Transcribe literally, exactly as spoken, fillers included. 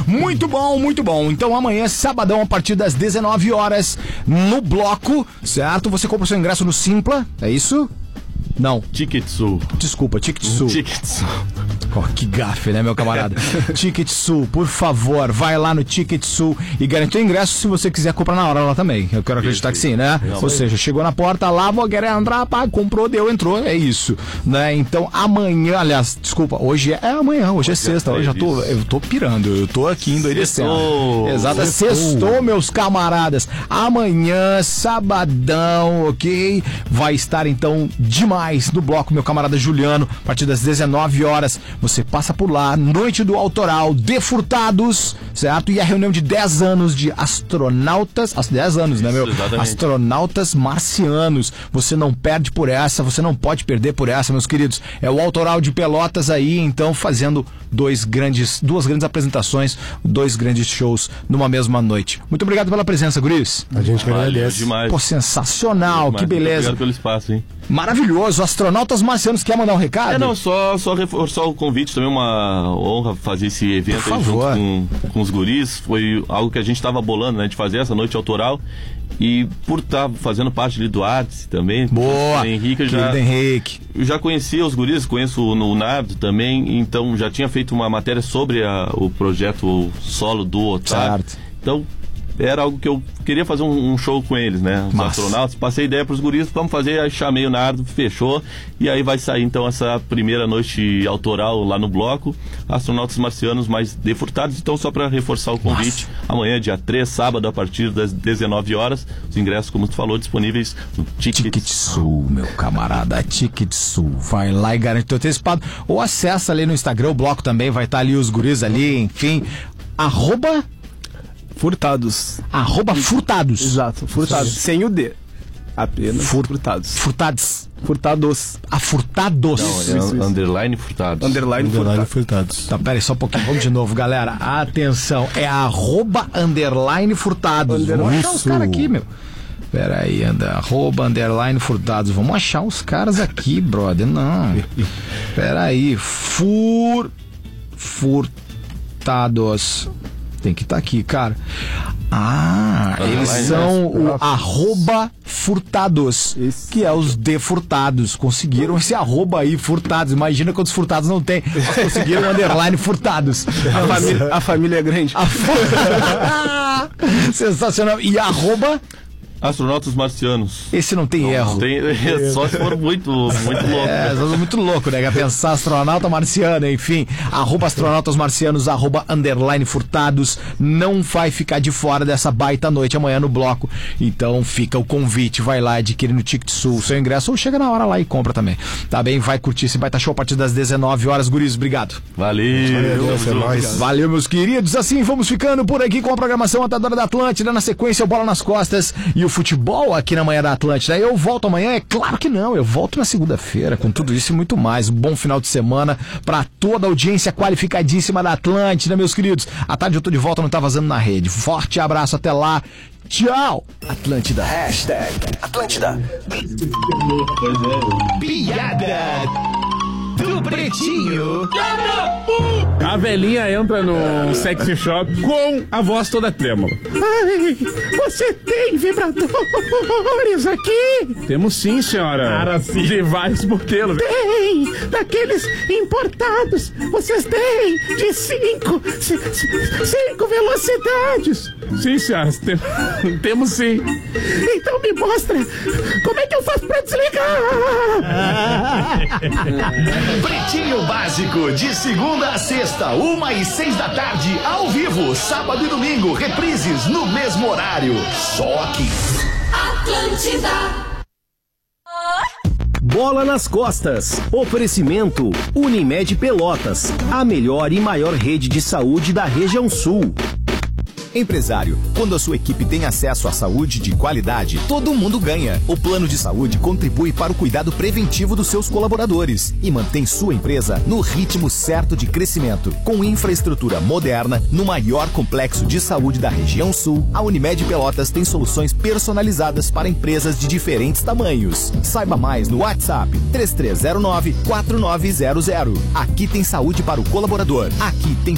Muito bom, muito bom. Então amanhã, sabadão, a partir das dezenove horas, no Bloco, certo? Você compra o seu ingresso no Simpla, é isso? Não. Ticket Sul. Desculpa, Ticket Sul. Ticket Sul. Oh, que gafe, né, meu camarada? Ticket Sul, por favor, vai lá no Ticket Sul e garante o ingresso se você quiser comprar na hora lá também. Eu quero acreditar que sim, né? Não, Ou seja, chegou na porta lá, vou querer entrar, pá, comprou, deu, entrou, é isso, né? Então amanhã, aliás, desculpa, hoje é, é amanhã, hoje, hoje é sexta, hoje já tô, eu tô pirando, eu tô aqui endoidecendo. Exato, sextou, meus camaradas. Amanhã, sabadão, ok? Vai estar então demais no Bloco, meu camarada Juliano, a partir das dezenove horas. Você passa por lá, noite do autoral de Furtados, certo? E a reunião de dez anos de astronautas, dez anos, né, meu? Exatamente. Astronautas marcianos. Você não perde por essa, você não pode perder por essa, meus queridos. É o autoral de Pelotas aí, então, fazendo dois grandes, duas grandes apresentações, dois grandes shows numa mesma noite. Muito obrigado pela presença, guris. A gente agradece. Demais. Pô, sensacional, demais. Que beleza. Muito obrigado pelo espaço, hein? Maravilhoso. Astronautas marcianos, quer mandar um recado? É, não, só, só reforçar o convite, também uma honra fazer esse evento aí junto com, com os guris. Foi algo que a gente estava bolando, né, de fazer essa noite autoral. E por estar tá fazendo parte ali do Artes também. Boa! Henrique, eu já, Henrique. eu já conhecia os guris, conheço o, o Nardo também, então já tinha feito uma matéria sobre a, o projeto solo do Otário. Certo. Então era algo que eu queria fazer um, um show com eles, né? Os Massa. astronautas. Passei ideia para os guris, vamos fazer, aí chamei o Nardo, fechou. E aí vai sair então essa primeira noite autoral lá no Bloco. Astronautas marcianos mais defurtados. Então, só para reforçar o convite, Massa. amanhã, dia três, sábado, a partir das dezenove horas, os ingressos, como tu falou, disponíveis no Ticket, Ticket Sul, meu camarada. Ticket Sul. Vai lá e garante teu antecipado. Ou acessa ali no Instagram, o Bloco também, vai estar ali os guris ali, enfim. Arroba... Furtados. Arroba Furtados. Exato, Furtados. Sem o D. Apenas Fur... Furtados. Furtados. Furtados. A Furtados. Não, é isso, isso. Underline Furtados. Underline, underline Furtados. Tá, pera aí só um pouquinho. Vamos de novo, galera. Atenção. É arroba underline Furtados. Underline. Vamos achar os caras aqui, meu. Pera aí, anda. Arroba underline Furtados. Vamos achar os caras aqui, brother. Não. Pera aí. Fur... Furtados. Tem que estar tá aqui, cara. Ah, ah eles são o arroba Furtados, esse. Que é os defurtados. Conseguiram esse arroba aí, Furtados. Imagina quantos furtados não tem. Mas conseguiram o underline Furtados. A família, a família é grande. A Sensacional. E arroba... Astronautas marcianos. Esse não tem não, erro. Não tem, só se for muito, muito louco. É, só muito louco, né? Pensar astronauta marciano, enfim. Arroba astronautas marcianos, arroba underline Furtados. Não vai ficar de fora dessa baita noite amanhã no Bloco. Então fica o convite. Vai lá, adquire no Ticket Sul seu ingresso ou chega na hora lá e compra também. Tá bem? Vai curtir esse baita show a partir das dezenove horas. Guris, obrigado. Valeu. Valeu, Valeu, Valeu, meus queridos. Assim vamos ficando por aqui com a programação Atadora da Atlântida. Na sequência, o Bola nas Costas e o futebol aqui na manhã da Atlântida. Eu volto amanhã? É claro que não, eu volto na segunda-feira com tudo isso e muito mais. Um bom final de semana para toda a audiência qualificadíssima da Atlântida, meus queridos. À tarde eu tô de volta, não tá vazando na rede. Forte abraço, até lá. Tchau. Atlântida. Hashtag Atlântida. Piada do Pretinho. A velhinha entra no sexy shop com a voz toda trêmula. Ai, você tem vibradores aqui? Temos sim, senhora. Cara, sim. De vários modelos. Tem, daqueles importados. Vocês têm de cinco, c- c- cinco velocidades. Sim, senhora, tem, temos sim. Então me mostra como é que eu faço pra desligar. Pretinho Básico, de segunda a sexta, uma e seis da tarde, ao vivo, sábado e domingo, reprises no mesmo horário, só aqui. Atlântida. Bola nas Costas. Oferecimento Unimed Pelotas, a melhor e maior rede de saúde da região sul. Empresário, quando a sua equipe tem acesso à saúde de qualidade, todo mundo ganha. O plano de saúde contribui para o cuidado preventivo dos seus colaboradores e mantém sua empresa no ritmo certo de crescimento. Com infraestrutura moderna, no maior complexo de saúde da região sul, a Unimed Pelotas tem soluções personalizadas para empresas de diferentes tamanhos. Saiba mais no WhatsApp três três zero nove, quatro nove zero zero. Aqui tem saúde para o colaborador. Aqui tem